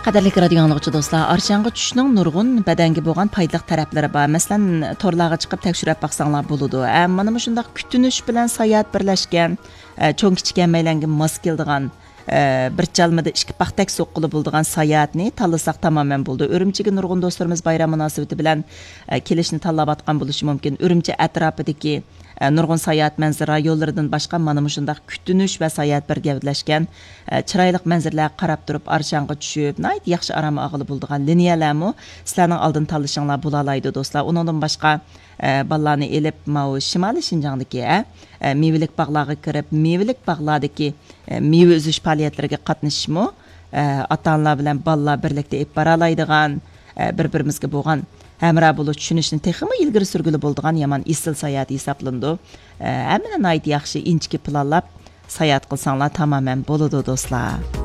Qadarlik radio anlıqçı dostlar, arşanğa tushishning nurg'un badanga bo'lgan foydali taraflari bor. Masalan, torlarga chiqib tekshirib baqsanglar bo'ladi. Mana bu shundaq kutunish bilan sayohat birlashgan, cho'ng kichik hammalarga mos keladigan bir chalmada ikki paxtak so'qqili bo'ladigan sayohatni tanlasak tamamen bo'ldi. Urumchiga nurg'un do'stlarimiz bayram munosabati bilan kelishni tanlab atgan bo'lishi mumkin. Urumchi atrofidagi nurg'un sayohat manzara yo'llaridan boshqa mana shundaq kutunish va sayohat birgalashgan chiroyli manzaralarga qarab turib arshonga tushib, nayt yaxshi aram og'ili bo'ladigan liniyalarmi sizlarning oldin tanlashinglar bo'la oladi do'stlar. Undan boshqa ballarni elib mau shimoliy Shinjongdagi mevelik bog'larga kirib, mevelik bog'lardagi meva uzish faoliyatlariga qatnashishmi ota-onalar bilan ballar birlikda olib bora oladigan bir-birimizga bo'lgan hamra bo'lib tushunishni texmi ilgari surgili bo'ladigan yomon isil sayohat hisoblandi. Hamma nayt yaxshi inchki planlab sayohat qilsanglar tamamen bo'ladi do'stlar.